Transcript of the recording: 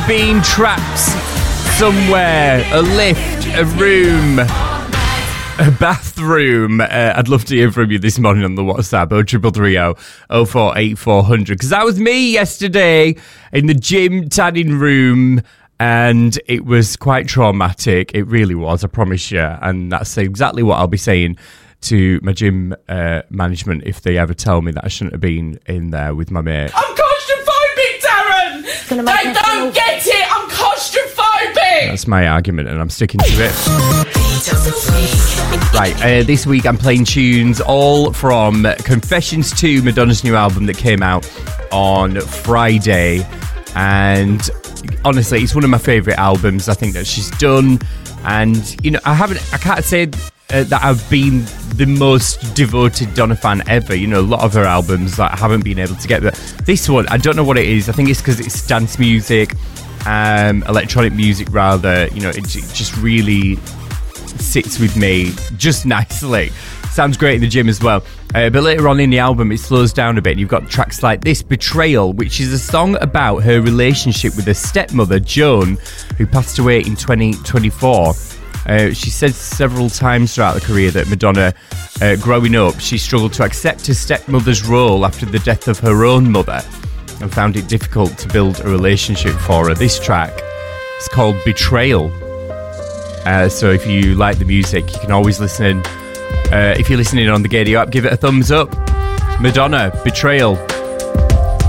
been trapped somewhere? A lift, a room, a bathroom? I'd love to hear from you this morning on the WhatsApp, 0330 048400, because that was me yesterday in the gym tanning room, and it was quite traumatic. It really was, I promise you, and that's exactly what I'll be saying to my gym management if they ever tell me that I shouldn't have been in there with my mate. I'm claustrophobic, Darren! They don't get it! I'm claustrophobic! That's my argument, and I'm sticking to it. Right, this week I'm playing tunes all from Confessions 2, Madonna's new album that came out on Friday. And honestly, it's one of my favourite albums I think that she's done. And, you know, I can't say that I've been the most devoted Donna fan ever. You know, a lot of her albums that I haven't been able to get, but this one, I don't know what it is. I think it's because it's dance music, electronic music rather. You know, it just really sits with me just nicely. Sounds great in the gym as well. But later on in the album, it slows down a bit. And you've got tracks like this, Betrayal, which is a song about her relationship with her stepmother, Joan, who passed away in 2024. She said several times throughout the career that Madonna, growing up, she struggled to accept her stepmother's role after the death of her own mother and found it difficult to build a relationship for her. This track is called Betrayal. So if you like the music, you can always listen. If you're listening on the Gadio app, give it a thumbs up. Madonna, Betrayal.